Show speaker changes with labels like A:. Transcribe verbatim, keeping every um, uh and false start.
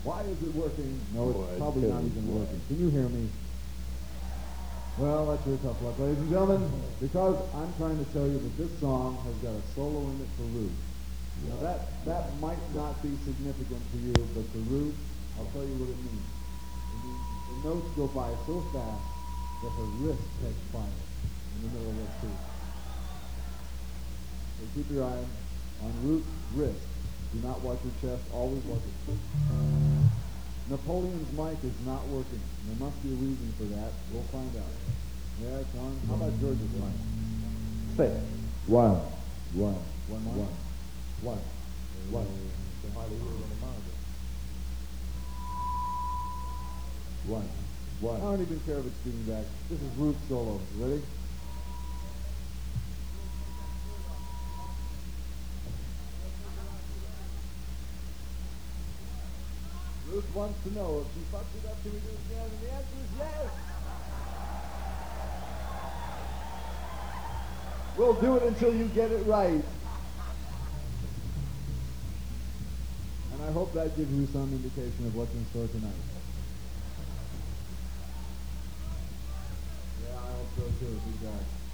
A: Why is it working? No, it's
B: Boy,
A: probably not
B: good
A: even
B: boy.
A: working. Can you hear me? Well, that's your tough luck, ladies and gentlemen, because I'm trying to tell you that this song has got a solo in it for Ruth. Now that, that might not be significant to you, but to Ruth, I'll tell you what it means. It means the notes go by so fast that her wrist catch fire in the middle of that tune. So keep your eye on Ruth's wrist. Do not watch her chest, always watch her. Napoleon's mic is not working. There must be a reason for that. We'll find out. Yeah, it's on. How about George's mic?
B: Say it.
A: One, one, one, one, one, one.
B: Can hardly hear it on the monitor.
A: One, one. I don't even care if it's speeding back. This is Ruth solo. You ready? Ruth wants to know if she fucks it up, can we do it again? And the answer is yes. We'll do it until you get it right. And I hope that gives you some indication of what's in store tonight. Yeah, I hope so too. Good God.